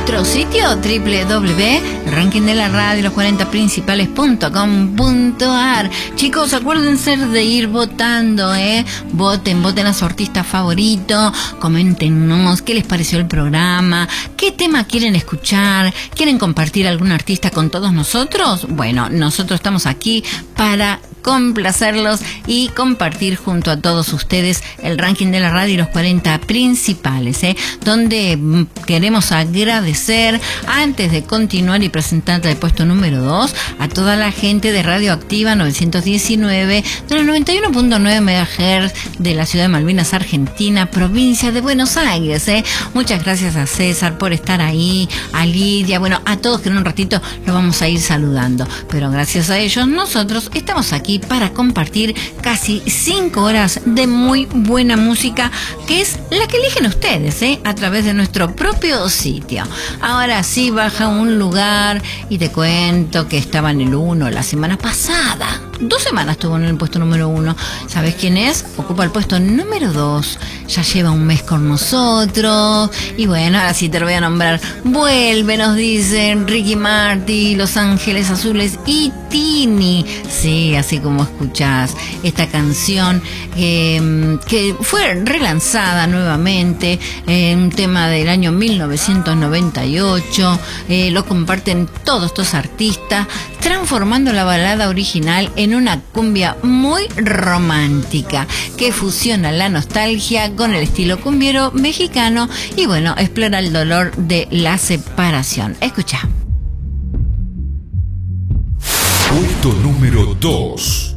nuestro sitio www.rankingdelaradio40principales.com.ar. Chicos, acuérdense de ir votando, voten a su artista favorito, coméntenos qué les pareció el programa, qué tema quieren escuchar, quieren compartir algún artista con todos nosotros. Bueno, nosotros estamos aquí para complacerlos y compartir junto a todos ustedes el ranking de la radio y los 40 principales, donde queremos agradecer, antes de continuar y presentarte el puesto número 2, a toda la gente de Radioactiva 919 de los 91.9 MHz de la ciudad de Malvinas, Argentina, provincia de Buenos Aires. Muchas gracias a César por estar ahí, a Lidia, bueno, a todos que en un ratito lo vamos a ir saludando, pero gracias a ellos nosotros estamos aquí para compartir casi 5 horas de muy buena música, que es la que eligen ustedes, a través de nuestro propio sitio. Ahora sí, baja un lugar y te cuento que estaba en el 1 la semana pasada. 2 semanas estuvo en el puesto número 1. ¿Sabes quién es? Ocupa el puesto número 2. Ya lleva un mes con nosotros. Y bueno, ahora sí te lo voy a nombrar. Vuelve, nos dicen Ricky Martin, Los Ángeles Azules y Tini. Sí, así como escuchás esta canción que fue relanzada nuevamente, un tema del año 1998. Lo comparten todos estos artistas, transformando la balada original en una cumbia muy romántica que fusiona la nostalgia con el estilo cumbiero mexicano y bueno, explora el dolor de la separación. Escucha. Puesto número 2.